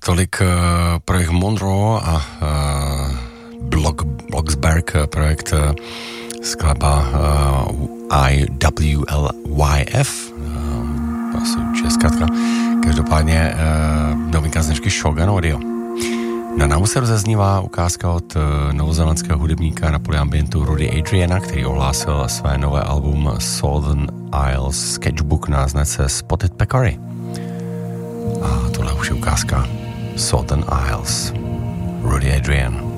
Tolik projekt Monroe a Blocksberg projekt skladba IWLYF, asi českátka. Každopádně novinka z dnešky Shogun Audio. Na náuseru zaznívá ukázka od novozélandského hudebníka na polyambientu Rudy Adriana, který ohlásil své nové album Southern Isles Sketchbook na značce Spotted Peccary. A tohle už je ukázka Southern Isles. Rudy Adrian.